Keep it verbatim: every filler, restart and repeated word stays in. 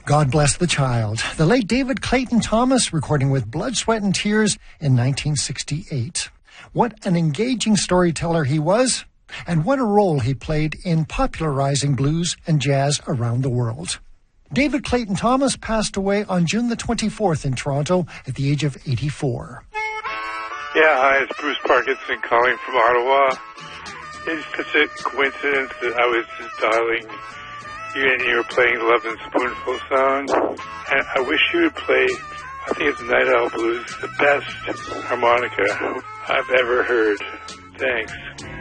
God Bless the Child, the late David Clayton Thomas recording with Blood, Sweat and Tears in nineteen sixty-eight. What an engaging storyteller he was, and what a role he played in popularizing blues and jazz around the world. David Clayton Thomas passed away on June the twenty-fourth in Toronto at the age of eighty-four. Yeah, hi, it's Bruce Parkinson calling from Ottawa. It's such a coincidence that I was just dialing you and you were playing the Love and Spoonful song. And I wish you would play, I think it's Night Owl Blues, the best harmonica I've ever heard. Thanks.